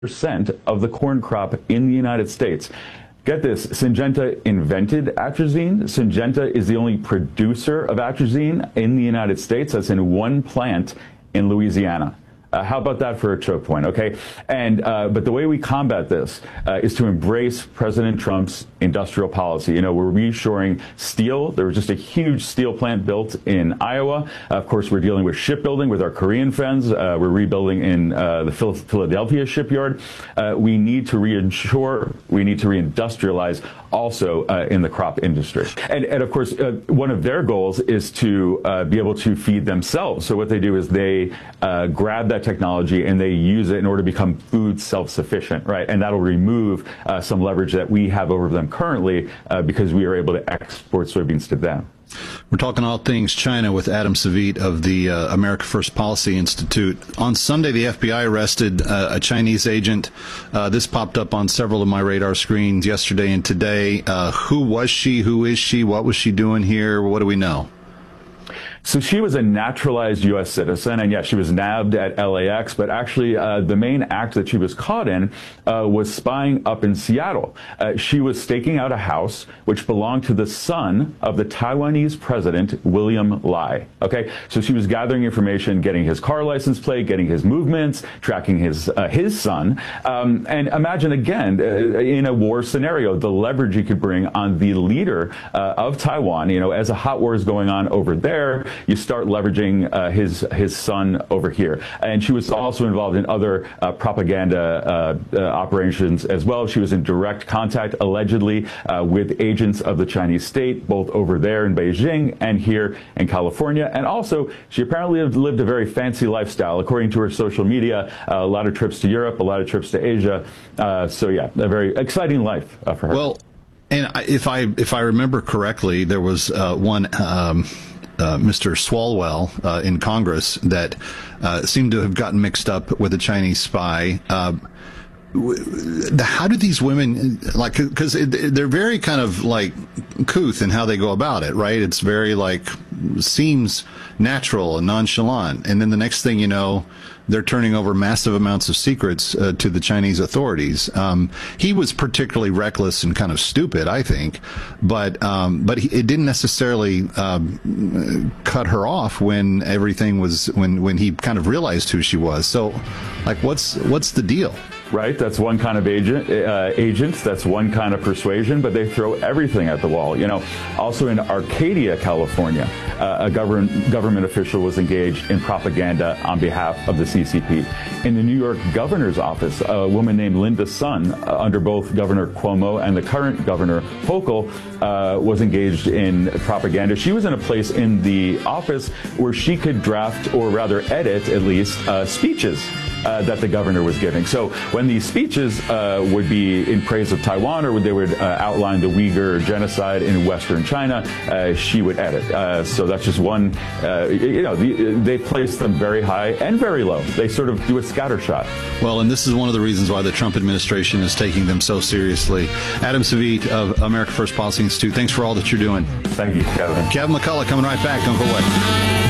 percent of the corn crop in the United States. Get this, Syngenta invented atrazine. Syngenta is the only producer of atrazine in the United States. That's in one plant in Louisiana. How about that for a choke point, okay? And but the way we combat this is to embrace President Trump's industrial policy. You know, we're reshoring steel. There was just a huge steel plant built in Iowa. Of course, we're dealing with shipbuilding with our Korean friends. We're rebuilding in the Philadelphia shipyard. We need to reinshore. We need to reindustrialize also in the crop industry. And of course, one of their goals is to be able to feed themselves. So what they do is they grab that technology and they use it in order to become food self-sufficient, right? And that'll remove some leverage that we have over them currently because we are able to export soybeans to them. We're talking all things China with Adam Savit of the America First Policy Institute. On Sunday, the FBI arrested a Chinese agent. This popped up on several of my radar screens yesterday and today. Who was she? Who is she? What was she doing here? What do we know? So she was a naturalized U.S. citizen, and yes, she was nabbed at LAX, but actually the main act that she was caught in was spying up in Seattle. She was staking out a house which belonged to the son of the Taiwanese president, William Lai. Okay, so she was gathering information, getting his car license plate, getting his movements, tracking his son. And imagine again, in a war scenario, the leverage you could bring on the leader of Taiwan. You know, as a hot war is going on over there, you start leveraging his son over here. And she was also involved in other propaganda operations as well. She was in direct contact, allegedly, with agents of the Chinese state, both over there in Beijing and here in California. And also, she apparently lived a very fancy lifestyle, according to her social media. A lot of trips to Europe, a lot of trips to Asia. So yeah, a very exciting life for her. Well, and if I remember correctly, there was one Mr. Swalwell in Congress that seemed to have gotten mixed up with a Chinese spy. How do these women, like, because they're very kind of like couth in how they go about it, right? It's very like, seems natural and nonchalant. And then the next thing you know, they're turning over massive amounts of secrets to the Chinese authorities. He was particularly reckless and kind of stupid, I think, but it didn't necessarily cut her off when everything was when he kind of realized who she was. So, like, what's the deal? Right, that's one kind of agent, that's one kind of persuasion, but they throw everything at the wall. You know, also in Arcadia, California, a government official was engaged in propaganda on behalf of the CCP. In the New York governor's office, a woman named Linda Sun, under both Governor Cuomo and the current governor Hochul, was engaged in propaganda. She was in a place in the office where she could draft, or rather edit at least, speeches that the governor was giving. So when these speeches would be in praise of Taiwan, or they would outline the Uyghur genocide in Western China, she would edit. So that's just one, they place them very high and very low. They sort of do a scattershot. Well, and this is one of the reasons why the Trump administration is taking them so seriously. Adam Savit of America First Policy Institute, thanks for all that you're doing. Thank you, Kevin. Kevin McCullough coming right back. Don't go away.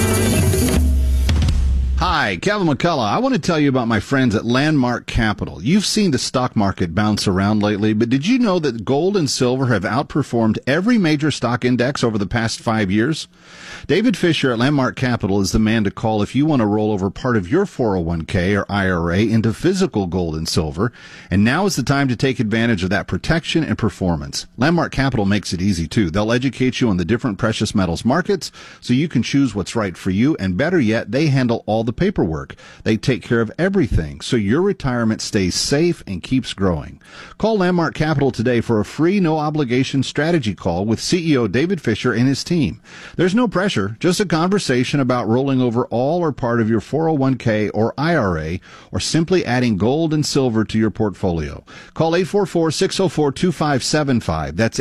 Hi, Kevin McCullough. I want to tell you about my friends at Landmark Capital. You've seen the stock market bounce around lately, but did you know that gold and silver have outperformed every major stock index over the past 5 years? David Fisher at Landmark Capital is the man to call if you want to roll over part of your 401k or IRA into physical gold and silver, and now is the time to take advantage of that protection and performance. Landmark Capital makes it easy, too. They'll educate you on the different precious metals markets so you can choose what's right for you, and better yet, they handle all the paperwork. They take care of everything so your retirement stays safe and keeps growing. Call Landmark Capital today for a free, no-obligation strategy call with CEO David Fisher and his team. There's no pressure, just a conversation about rolling over all or part of your 401k or IRA, or simply adding gold and silver to your portfolio. Call 844-604-2575. That's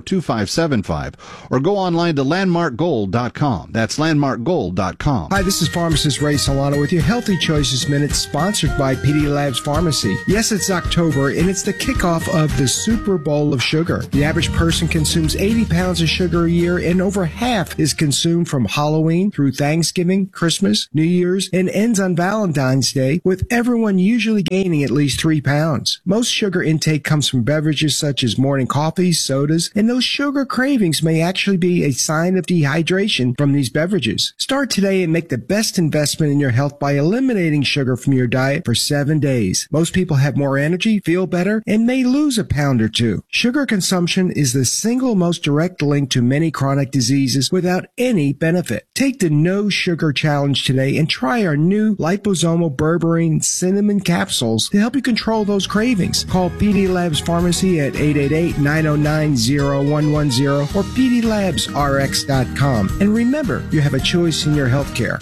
844-604-2575. Or go online to landmarkgold.com. That's landmarkgold.com. Hi, this is Paul pharmacist Ray Solano with your Healthy Choices Minute, sponsored by PD Labs Pharmacy. Yes, it's October, and it's the kickoff of the Super Bowl of sugar. The average person consumes 80 pounds of sugar a year, and over half is consumed from Halloween through Thanksgiving, Christmas, New Year's, and ends on Valentine's Day, with everyone usually gaining at least 3 pounds. Most sugar intake comes from beverages such as morning coffees, sodas, and those sugar cravings may actually be a sign of dehydration from these beverages. Start today and make the best investment in your health by eliminating sugar from your diet for 7 days. Most people have more energy, feel better, and may lose a pound or two. Sugar consumption is the single most direct link to many chronic diseases without any benefit. Take the No Sugar Challenge today and try our new liposomal berberine cinnamon capsules to help you control those cravings. Call PD Labs Pharmacy at 888-909-0110 or pdlabsrx.com. And remember, you have a choice in your health care.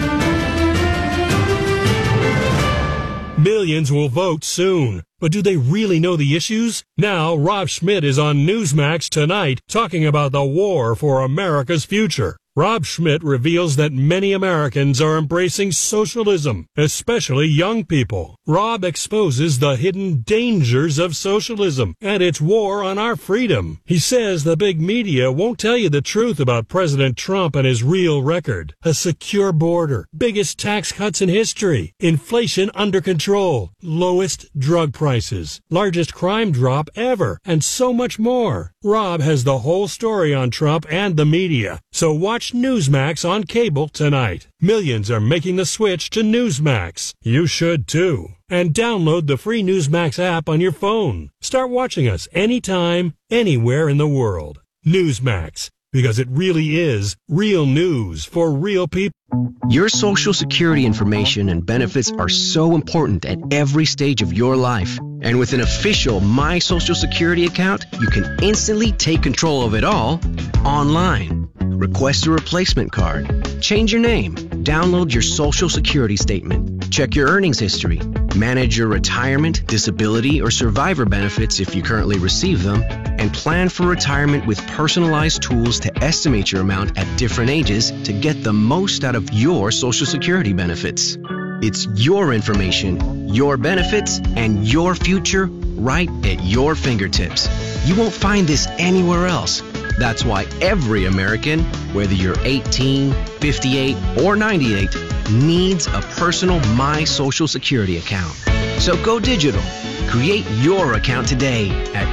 Millions will vote soon. But do they really know the issues? Now, Rob Schmidt is on Newsmax tonight talking about the war for America's future. Rob Schmidt reveals that many Americans are embracing socialism, especially young people. Rob exposes the hidden dangers of socialism and its war on our freedom. He says the big media won't tell you the truth about President Trump and his real record. A secure border, biggest tax cuts in history, inflation under control, lowest drug prices, largest crime drop ever, and so much more. Rob has the whole story on Trump and the media, so watch Newsmax on cable tonight. Millions are making the switch to Newsmax. You should too. And download the free Newsmax app on your phone. Start watching us anytime, anywhere in the world. Newsmax, because it really is real news for real people. Your Social Security information and benefits are so important at every stage of your life. And with an official My Social Security account, you can instantly take control of it all online. Request a replacement card, change your name, download your Social Security statement, check your earnings history, manage your retirement, disability, or survivor benefits if you currently receive them, and plan for retirement with personalized tools to estimate your amount at different ages to get the most out of your Social Security benefits. It's your information, your benefits, and your future right at your fingertips. You won't find this anywhere else. That's why every American, whether you're 18, 58, or 98, needs a personal My Social Security account. So go digital. Create your account today at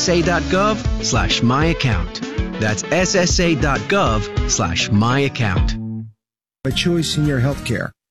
ssa.gov/myaccount. That's ssa.gov/myaccount. A choice in your health care.